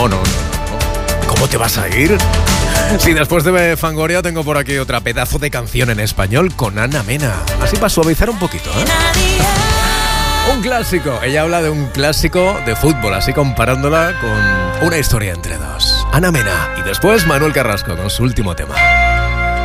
No. ¿Cómo te vas a ir? Sí, después de Fangoria tengo por aquí otra pedazo de canción en español con Ana Mena. Así para suavizar un poquito, ¿eh? Un clásico. Ella habla de un clásico de fútbol, así comparándola con una historia entre dos. Ana Mena y después Manuel Carrasco con su último tema.